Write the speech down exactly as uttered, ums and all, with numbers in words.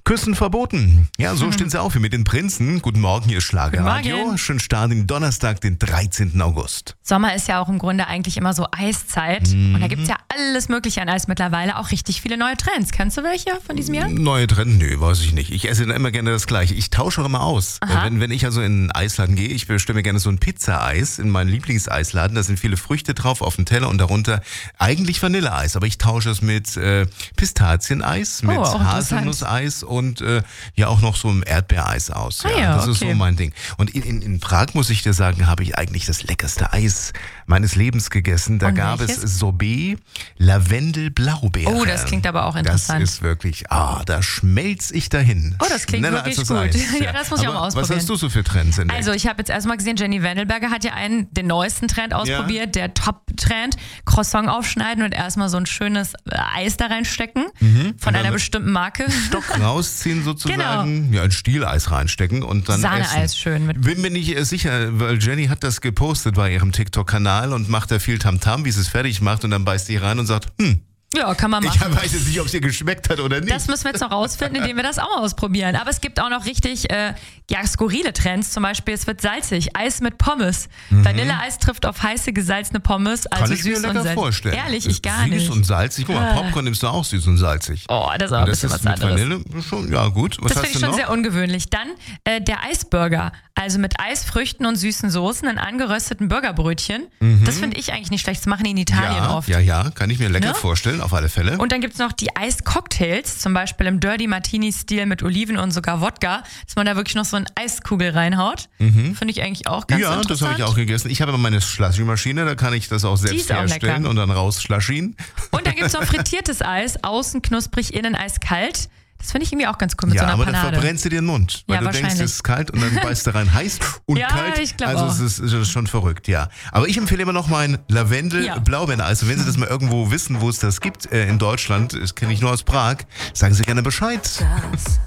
Küssen verboten. Ja, so stehen sie auf wie mit den Prinzen. Guten Morgen, hier ist Schlagerradio. Guten Morgen. Schönen Start in Donnerstag, den dreizehnten August. Sommer ist ja auch im Grunde eigentlich immer so Eiszeit. Mhm. Und da gibt's ja alles Mögliche an Eis mittlerweile. Auch richtig viele neue Trends. Kennst du welche von diesem Jahr? Neue Trends? Nö, weiß ich nicht. Ich esse dann immer gerne das Gleiche. Ich tausche auch immer aus. Aha. Wenn, wenn ich also in einen Eisladen gehe, ich bestelle mir gerne so ein Pizza-Eis in meinen Lieblingseisladen. Da sind viele Früchte drauf auf dem Teller und darunter eigentlich Vanilleeis. Aber ich tausche es mit äh, Pistazieneis, mit Oh, auch interessant. Haselnusseis und äh, ja auch noch so ein Erdbeereis aus. Ah ja, das ist okay. so mein Ding. Und in, in, in Prag, muss ich dir sagen, habe ich eigentlich das leckerste Eis meines Lebens gegessen. Da Und gab welches? es Sorbet Lavendel-Blaubeere. Oh, das klingt aber auch interessant. Das ist wirklich, ah, da schmelz ich dahin. Oh, das klingt Schneller wirklich als das gut. Eis. Ja, das muss ich auch Aber mal ausprobieren. Was hast du so für Trends entdeckt? Also ich habe jetzt erstmal gesehen, Jenny Wendelberger hat ja einen, den neuesten Trend ausprobiert, der Top-Trend. Croissant aufschneiden und erstmal so ein schönes äh, Eis da reinstecken von einer dann bestimmten Marke. Stock rausziehen sozusagen, ja, ein Stieleis reinstecken und dann Sahneeis essen. schön mit. Bin mir nicht äh, sicher, weil Jenny hat das gepostet bei ihrem TikTok-Kanal und macht da viel Tamtam, wie sie es fertig macht und dann beißt die rein und sagt, hm, Ja, kann man machen. ich weiß jetzt nicht, ob es ihr geschmeckt hat oder nicht. Das müssen wir jetzt noch rausfinden, indem wir das auch ausprobieren. Aber es gibt auch noch richtig äh, ja, skurrile Trends. Zum Beispiel, es wird salzig. Eis mit Pommes. Vanilleeis trifft auf heiße, gesalzene Pommes. Also Kann ich süß mir und lecker salzig. vorstellen. Ehrlich, ich gar süß nicht. Süß und salzig. Guck mal, Ah. Popcorn nimmst du auch süß und salzig. Oh, das ist aber ein Und das bisschen ist was mit anderes. Vanille schon, ja gut. Was Das hast finde ich du schon noch? sehr ungewöhnlich. Dann äh, der Eisburger. Also mit Eisfrüchten und süßen Soßen in angerösteten Burgerbrötchen. Das finde ich eigentlich nicht schlecht. Das machen die in Italien ja, oft. ja, ja, kann ich mir lecker Ne? vorstellen, auf alle Fälle. Und dann gibt's noch die Eiscocktails, zum Beispiel im Dirty Martini-Stil mit Oliven und sogar Wodka, dass man da wirklich noch so eine Eiskugel reinhaut. Finde ich eigentlich auch ganz ja, interessant. das habe ich auch gegessen. Ich habe aber meine Slushy-Maschine, da kann ich das auch Die selbst ist auch herstellen lecker. und dann rausschlaschen. Und dann gibt's noch frittiertes Eis, außen knusprig, innen eiskalt. Das finde ich irgendwie auch ganz cool mit Ja, so einer aber dann Panade. verbrennst du dir den Mund, weil Ja, du denkst, wahrscheinlich. es ist kalt und dann beißt du rein heiß und Ja, kalt. ich glaub also auch. es ist, es ist schon verrückt, ja. Aber ich empfehle immer noch mein Ja. Lavendel-Blaubeereneis. Und wenn Sie das mal irgendwo wissen, wo es das gibt äh, in Deutschland, das kenne ich nur aus Prag, sagen Sie gerne Bescheid.